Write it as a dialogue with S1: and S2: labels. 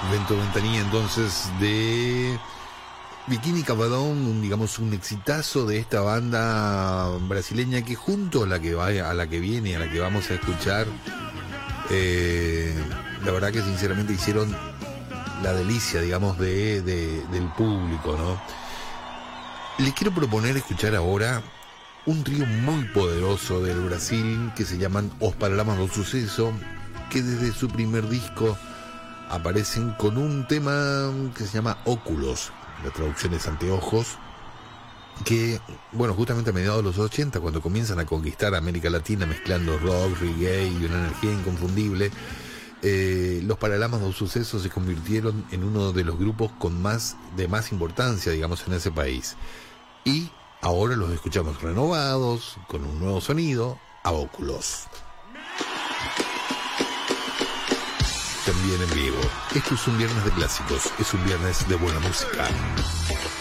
S1: Vento Ventanilla, entonces, de Bikini Cavadón, digamos un exitazo de esta banda brasileña que junto a la que viene, a la que vamos a escuchar, la verdad que sinceramente hicieron la delicia, digamos, del público, ¿no? Les quiero proponer escuchar ahora un trío muy poderoso del Brasil que se llaman Os Paralamas do Sucesso, que desde su primer disco aparecen con un tema que se llama Óculos, la traducción es anteojos, que, bueno, justamente a mediados de los 80, cuando comienzan a conquistar América Latina mezclando rock, reggae y una energía inconfundible, los Paralamas do Sucesso se convirtieron en uno de los grupos de más importancia, digamos, en ese país. Y ahora los escuchamos renovados, con un nuevo sonido, a Óculos. También en vivo. Esto es un viernes de clásicos, es un viernes de buena música.